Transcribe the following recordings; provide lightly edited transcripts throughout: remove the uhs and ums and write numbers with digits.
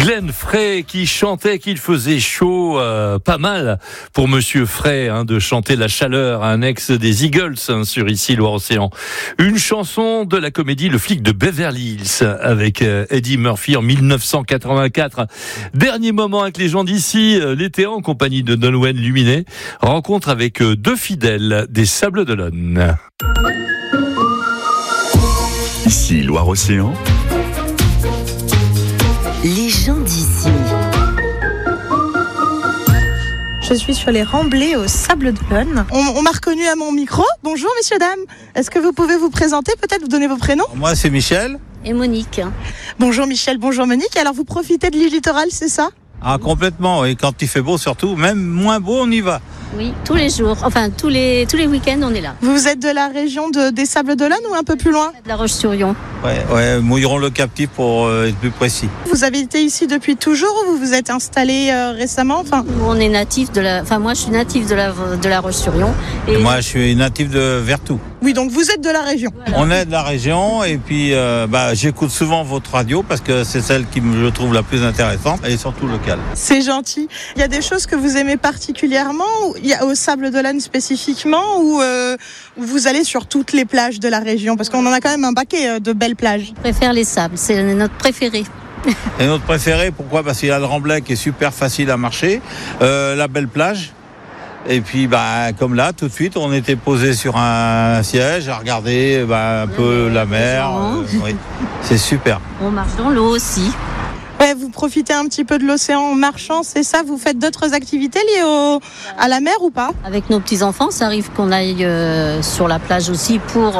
Glenn Frey qui chantait qu'il faisait chaud, pas mal pour Monsieur Frey de chanter la chaleur à un ex des Eagles sur ici Loire-Océan. Une chanson de la comédie Le flic de Beverly Hills avec Eddie Murphy en 1984. Dernier moment avec les gens d'ici, l'été en compagnie de Nolwenn Luminet. Rencontre avec deux fidèles des Sables d'Olonne. Ici Loire-Océan. Les gens d'ici. Je suis sur les remblais aux Sables d'Olonne. On m'a reconnu à mon micro. Bonjour messieurs, dames. Est-ce que vous pouvez vous présenter, peut-être vous donner vos prénoms ? Moi c'est Michel. Et Monique. Bonjour Michel, bonjour Monique. Alors vous profitez de l'île littorale, c'est ça ? Ah complètement, et quand il fait beau surtout, même moins beau on y va. Oui, tous les jours, enfin tous les week-ends on est là. Vous êtes de la région des Sables d'Olonne ou un peu plus loin ? De la Roche-sur-Yon. Ouais, Mouilleron le Captif pour être plus précis. Vous avez été ici depuis toujours ou vous vous êtes installé récemment ? On est natif moi je suis natif de la Roche-sur-Yon. Et moi je suis natif de Vertou. Oui, donc vous êtes de la région. Voilà. On est de la région et puis j'écoute souvent votre radio parce que c'est celle qui je trouve la plus intéressante et surtout locale. C'est gentil. Il y a des choses que vous aimez particulièrement au Sables d'Olonne spécifiquement ou vous allez sur toutes les plages de la région ? Parce qu'on en a quand même un paquet de belles plages. Je préfère les sables, c'est notre préféré. Et notre préféré, pourquoi ? Parce qu'il y a le remblai qui est super facile à marcher, la belle plage. Et puis, comme là, tout de suite, on était posé sur un siège à regarder un peu la mer. Oui, c'est super. On marche dans l'eau aussi. Ouais, vous profitez un petit peu de l'océan en marchant, c'est ça ? Vous faites d'autres activités liées à la mer ou pas ? Avec nos petits-enfants, ça arrive qu'on aille sur la plage aussi pour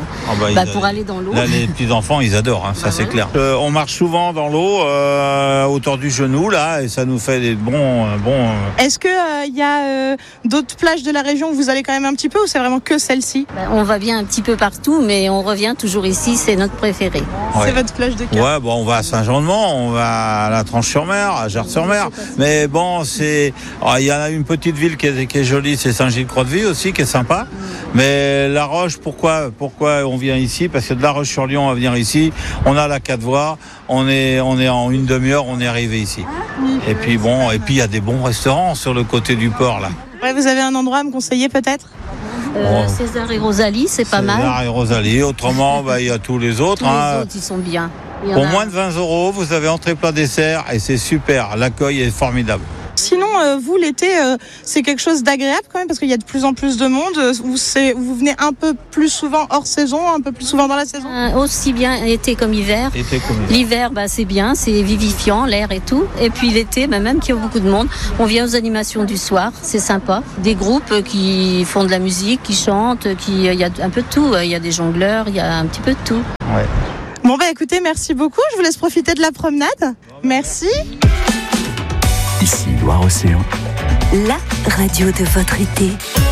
aller dans l'eau. Là, les petits-enfants, ils adorent, ça c'est clair. On marche souvent dans l'eau, autour du genou, là, et ça nous fait des bons... Est-ce qu'il y a d'autres plages de la région où vous allez quand même un petit peu, ou c'est vraiment que celle-ci ? On va bien un petit peu partout, mais on revient toujours ici, c'est notre préféré. Ouais. C'est votre plage de cœur ? Ouais, on va à Saint-Jean-de-Mont, on va à la Tranche-sur-Mer, à Gers-sur-Mer. Mais bon, il y en a une petite ville qui est jolie, c'est Saint-Gilles-Croix-de-Vie aussi, qui est sympa. Mais La Roche, pourquoi on vient ici ? Parce que de La Roche-sur-Yon à venir ici, on a la 4 voies, on est en une demi-heure, on est arrivé ici. Et puis il y a des bons restaurants sur le côté du port là. Ouais, vous avez un endroit à me conseiller peut-être ? César et Rosalie, c'est pas mal. César et Rosalie, autrement, il y a tous les autres. Tous les autres, ils sont bien. Pour moins de 20 €, vous avez entrée plat dessert et c'est super. L'accueil est formidable. Sinon, vous, l'été, c'est quelque chose d'agréable quand même parce qu'il y a de plus en plus de monde. Vous venez un peu plus souvent hors saison, un peu plus souvent dans la saison ? Aussi bien été comme hiver. L'hiver, c'est bien, c'est vivifiant, l'air et tout. Et puis l'été, même qu'il y a beaucoup de monde, on vient aux animations du soir, c'est sympa. Des groupes qui font de la musique, qui chantent, il y a un peu de tout. Il y a des jongleurs, il y a un petit peu de tout. Ouais. Bon, écoutez, merci beaucoup. Je vous laisse profiter de la promenade. Merci. Ici Loire-Océan. La radio de votre été.